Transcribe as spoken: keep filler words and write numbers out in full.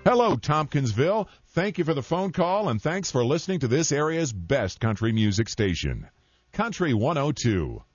Hello, Tompkinsville. Thank you for the phone call, and thanks for listening to this area's best country music station, Country one oh two.